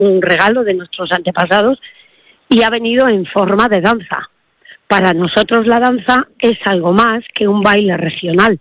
un regalo de nuestros antepasados y ha venido en forma de danza. Para nosotros la danza es algo más que un baile regional.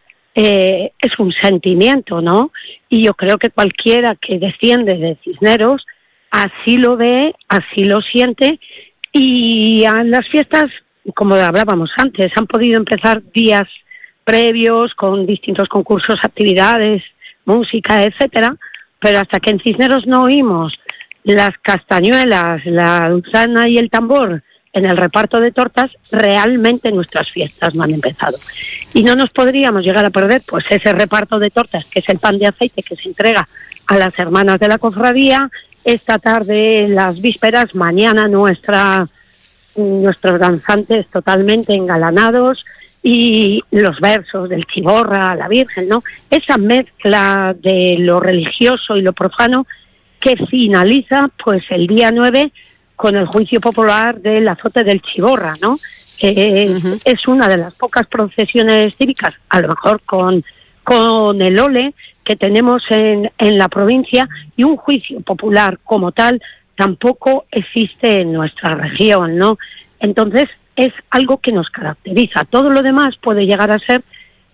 Es un sentimiento, ¿no? Y yo creo que cualquiera que desciende de Cisneros así lo ve, así lo siente, y a las fiestas, como hablábamos antes, han podido empezar días previos con distintos concursos, actividades, música, etcétera, pero hasta que en Cisneros no oímos las castañuelas, la dulzaina y el tambor en el reparto de tortas, realmente nuestras fiestas no han empezado. Y no nos podríamos llegar a perder pues ese reparto de tortas, que es el pan de aceite que se entrega a las hermanas de la cofradía, esta tarde las vísperas, mañana nuestros danzantes totalmente engalanados y los versos del Chiborra a la Virgen, ¿no? Esa mezcla de lo religioso y lo profano que finaliza pues el día 9 con el juicio popular del azote del Chiborra, ¿no? Es una de las pocas procesiones cívicas, a lo mejor con el ole que tenemos en la provincia, y un juicio popular como tal tampoco existe en nuestra región, ¿no? Entonces es algo que nos caracteriza. Todo lo demás puede llegar a ser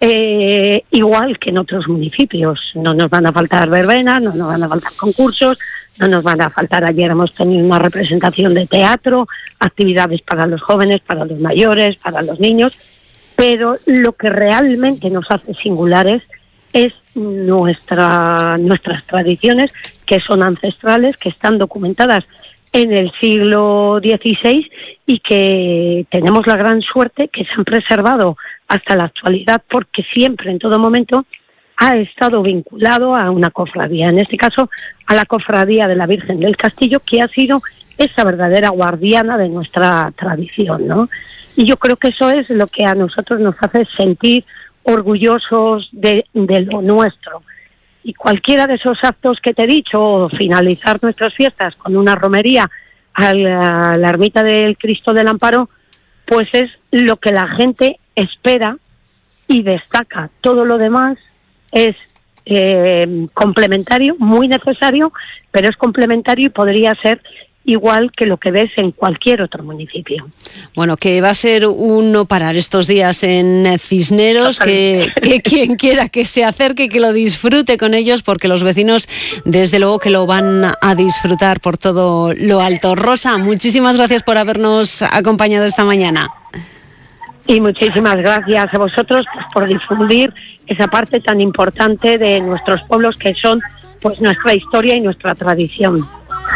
igual que en otros municipios. No nos van a faltar verbenas, no nos van a faltar concursos, no nos van a faltar. Ayer hemos tenido una representación de teatro, actividades para los jóvenes, para los mayores, para los niños, pero lo que realmente nos hace singulares es nuestras tradiciones, que son ancestrales, que están documentadas en el siglo XVI y que tenemos la gran suerte que se han preservado hasta la actualidad, porque siempre, en todo momento, ha estado vinculado a una cofradía, en este caso a la Cofradía de la Virgen del Castillo, que ha sido esa verdadera guardiana de nuestra tradición, ¿no? Y yo creo que eso es lo que a nosotros nos hace sentir orgullosos de lo nuestro. Y cualquiera de esos actos que te he dicho, o finalizar nuestras fiestas con una romería a la ermita del Cristo del Amparo, pues es lo que la gente espera y destaca. Todo lo demás es complementario, muy necesario, pero es complementario y podría ser igual que lo que ves en cualquier otro municipio. Bueno, que va a ser un no parar estos días en Cisneros, que quien quiera que se acerque, que lo disfrute con ellos, porque los vecinos desde luego que lo van a disfrutar por todo lo alto. Rosa, muchísimas gracias por habernos acompañado esta mañana. Y muchísimas gracias a vosotros por difundir esa parte tan importante de nuestros pueblos, que son pues nuestra historia y nuestra tradición.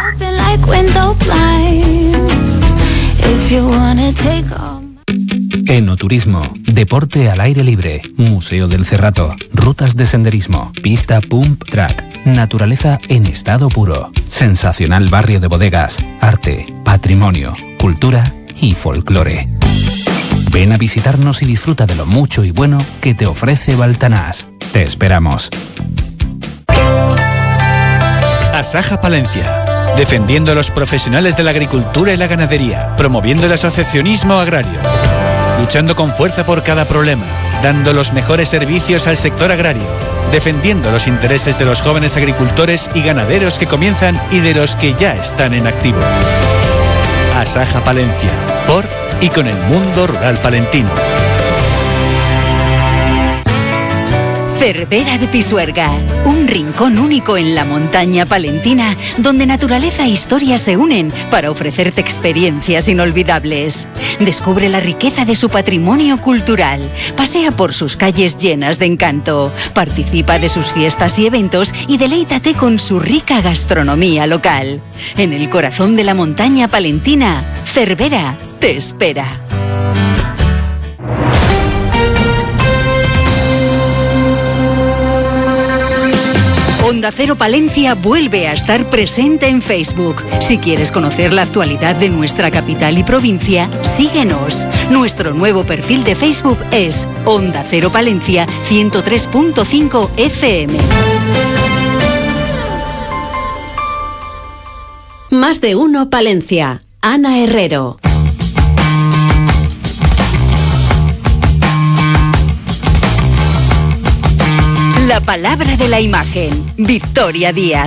Enoturismo, deporte al aire libre, Museo del Cerrato, rutas de senderismo, pista pump track, naturaleza en estado puro, sensacional barrio de bodegas, arte, patrimonio, cultura y folclore. Ven a visitarnos y disfruta de lo mucho y bueno que te ofrece Baltanás. Te esperamos. Asaja Palencia. Defendiendo a los profesionales de la agricultura y la ganadería, promoviendo el asociacionismo agrario, luchando con fuerza por cada problema, dando los mejores servicios al sector agrario, defendiendo los intereses de los jóvenes agricultores y ganaderos que comienzan y de los que ya están en activo. Asaja Palencia, por y con el mundo rural palentino. Cervera de Pisuerga, un rincón único en la montaña palentina donde naturaleza e historia se unen para ofrecerte experiencias inolvidables. Descubre la riqueza de su patrimonio cultural, pasea por sus calles llenas de encanto, participa de sus fiestas y eventos y deleítate con su rica gastronomía local. En el corazón de la montaña palentina, Cervera te espera. Onda Cero Palencia vuelve a estar presente en Facebook. Si quieres conocer la actualidad de nuestra capital y provincia, síguenos. Nuestro nuevo perfil de Facebook es Onda Cero Palencia 103.5 FM. Más de uno Palencia. Ana Herrero. La palabra de la imagen. Victoria Díaz.